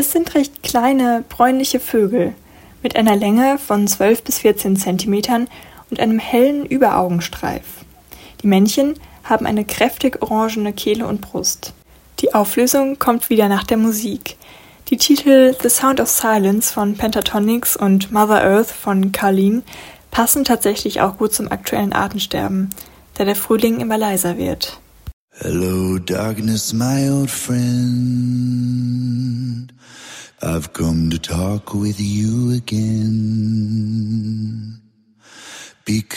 Es sind recht kleine, bräunliche Vögel mit einer Länge von 12 bis 14 Zentimetern und einem hellen Überaugenstreif. Die Männchen haben eine kräftig orangene Kehle und Brust. Die Auflösung kommt wieder nach der Musik. Die Titel The Sound of Silence von Pentatonix und Mother Earth von Carlin passen tatsächlich auch gut zum aktuellen Artensterben, da der Frühling immer leiser wird. Hello darkness, my old friend. I've come to talk with you again. Because